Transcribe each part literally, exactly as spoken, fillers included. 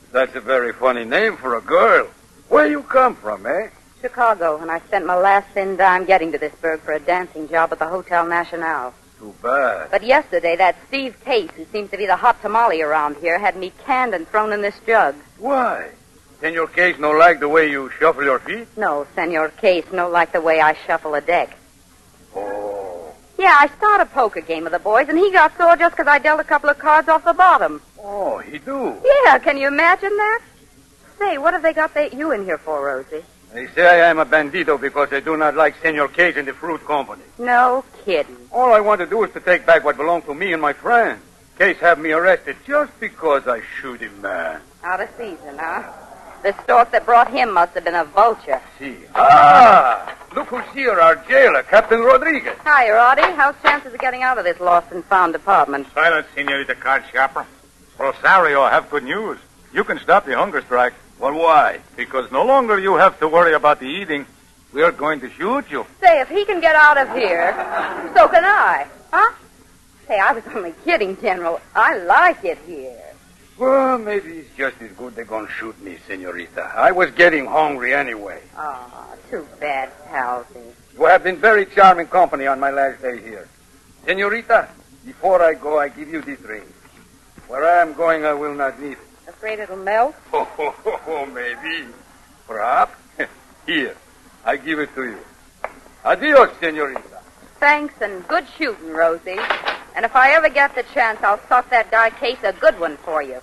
That's a very funny name for a girl. Where you come from, eh? Chicago, and I spent my last thin dime getting to this burg for a dancing job at the Hotel National. Too bad. But yesterday, that Steve Case, who seems to be the hot tamale around here, had me canned and thrown in this jug. Why? Senor Case no like the way you shuffle your feet? No, Senor Case no like the way I shuffle a deck. Oh. Yeah, I started a poker game with the boys, and he got sore just because I dealt a couple of cards off the bottom. Oh, he do? Yeah, can you imagine that? Say, what have they got they, you in here for, Rosie? They say I am a bandito because I do not like Senor Case in the fruit company. No kidding. All I want to do is to take back what belonged to me and my friends. Case have me arrested just because I shoot him, man. Out of season, huh? The stork that brought him must have been a vulture. See. Ah! Look who's here, our jailer, Captain Rodriguez. Hi, Roddy. How's chances of getting out of this lost and found department? Silence, Senorita Card Shopper. Rosario, I have good news. You can stop the hunger strike. Well, why? Because no longer you have to worry about the eating. We are going to shoot you. Say, if he can get out of here, so can I. Huh? Hey, I was only kidding, General. I like it here. Well, maybe it's just as good they're going to shoot me, Senorita. I was getting hungry anyway. Oh, too bad, Palsy. You have been very charming company on my last day here. Senorita, before I go, I give you this ring. Where I am going, I will not need it. Afraid it'll melt? Oh, oh, oh, oh, maybe. Perhaps. Here, I give it to you. Adios, Senorita. Thanks, and good shooting, Rosie. And if I ever get the chance, I'll suck that guy Case a good one for you.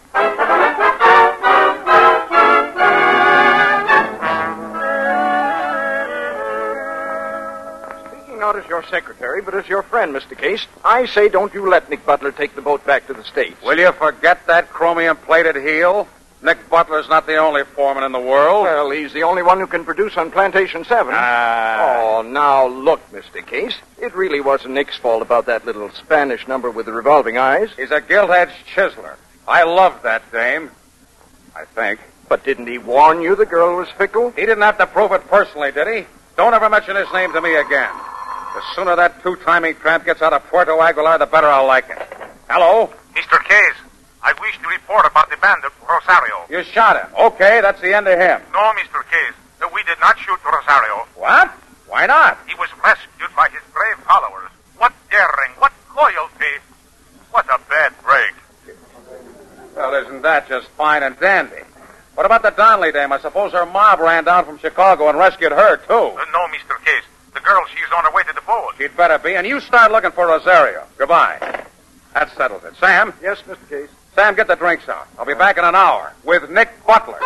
Speaking not as your secretary, but as your friend, Mister Case, I say don't you let Nick Butler take the boat back to the States. Will you forget that chromium-plated heel? Nick Butler's not the only foreman in the world. Well, he's the only one who can produce on Plantation seven. Ah. Oh, now look, Mister Case. It really wasn't Nick's fault about that little Spanish number with the revolving eyes. He's a gilt-edged chiseler. I love that dame. I think. But didn't he warn you the girl was fickle? He didn't have to prove it personally, did he? Don't ever mention his name to me again. The sooner that two-timing tramp gets out of Puerto Aguilar, the better I'll like it. Hello? Mister Case, I wish to report about the bandit, Rosario. You shot him. Okay, that's the end of him. No, Mister Case. We did not shoot Rosario. What? Why not? He was rescued by his brave followers. What daring, what loyalty. What a bad break. Well, isn't that just fine and dandy? What about the Donnelly dame? I suppose her mob ran down from Chicago and rescued her, too. Uh, no, Mister Case. The girl, she's on her way to the boat. She'd better be, and you start looking for Rosario. Goodbye. That settles it. Sam? Yes, Mister Case. Sam, get the drinks out. I'll be back in an hour with Nick Butler.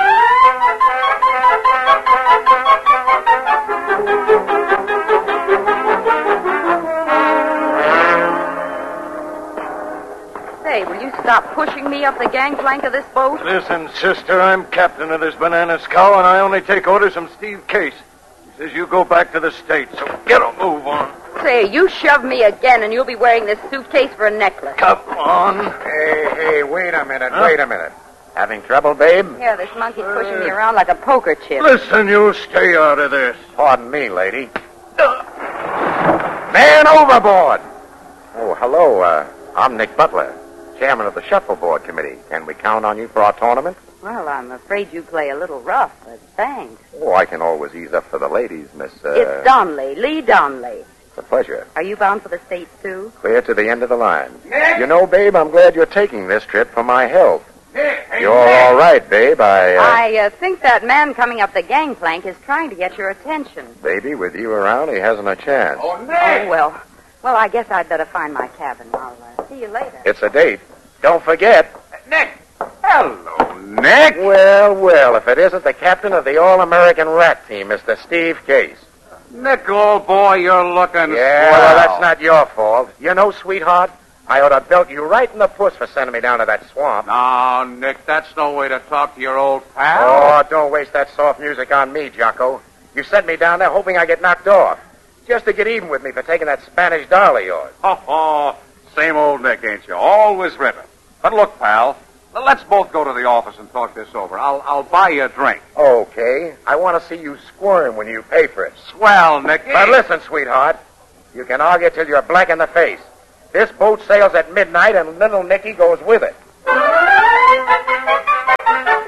Say, will you stop pushing me up the gangplank of this boat? Listen, sister, I'm captain of this banana scow, and I only take orders from Steve Case. He says you go back to the States, so get a move on. Say, you shove me again, and you'll be wearing this suitcase for a necklace. Come on. Hey, hey, wait a minute, huh? wait a minute. Having trouble, babe? Yeah, this monkey's pushing me around like a poker chip. Listen, you stay out of this. Pardon me, lady. Uh. Man overboard! Oh, hello, uh, I'm Nick Butler, chairman of the Shuffleboard Committee. Can we count on you for our tournament? Well, I'm afraid you play a little rough, but thanks. Oh, I can always ease up for the ladies, Miss, uh... It's Donnelly, Lee Donnelly. It's a pleasure. Are you bound for the States, too? Clear to the end of the line. Nick! You know, babe, I'm glad you're taking this trip for my health. Nick! Hey, You're Nick. all right, babe. I, uh... I uh, think that man coming up the gangplank is trying to get your attention. Baby, with you around, he hasn't a chance. Oh, Nick! Oh, well. Well, I guess I'd better find my cabin. I'll uh, see you later. It's a date. Don't forget. Nick! Hello, Nick! Well, well, if it isn't the captain of the All-American Rat Team, Mister Steve Case. Nick, old boy, you're looking Yeah, swell. well, that's not your fault. You know, sweetheart, I ought to belt you right in the puss for sending me down to that swamp. No, Nick, that's no way to talk to your old pal. Oh, don't waste that soft music on me, Jocko. You sent me down there hoping I get knocked off. Just to get even with me for taking that Spanish doll of yours. Oh, oh, same old Nick, ain't you? Always ripping. But look, pal, let's both go to the office and talk this over. I'll I'll buy you a drink. Okay. I want to see you squirm when you pay for it. Swell, Nick. But listen, sweetheart. You can argue till you're black in the face. This boat sails at midnight, and little Nicky goes with it.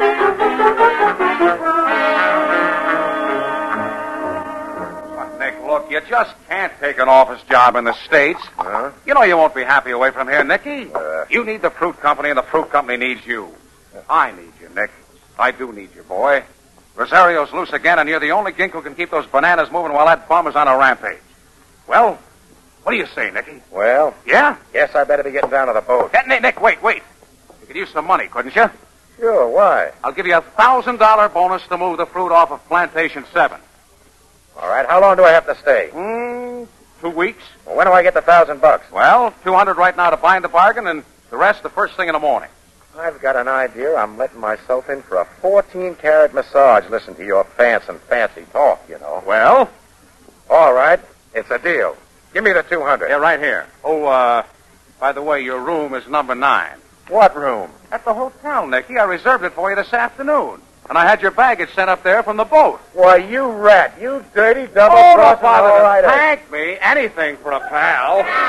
take an office job in the States. Huh? You know you won't be happy away from here, Nicky. Uh. You need the fruit company, and the fruit company needs you. I need you, Nick. I do need you, boy. Rosario's loose again, and you're the only gink who can keep those bananas moving while that bum is on a rampage. Well, what do you say, Nicky? Well, Yeah? guess I better be getting down to the boat. Hey, Nick, Nick, wait, wait. You could use some money, couldn't you? Sure, why? I'll give you a thousand dollar bonus to move the fruit off of Plantation Seven. All right, how long do I have to stay? Hmm, two weeks. Well, when do I get the thousand bucks? Well, two hundred right now to bind the bargain, and the rest the first thing in the morning. I've got an idea. I'm letting myself in for a fourteen-carat massage. Listen to your pants and fancy talk, you know. Well? All right, it's a deal. Give me the two hundred. Yeah, right here. Oh, uh, by the way, your room is number nine. What room? At the hotel, Nicky. I reserved it for you this afternoon. And I had your baggage sent up there from the boat. Why, you rat. You dirty double Oh, no crossing. bother All to right, I- thank me. Anything for a pal.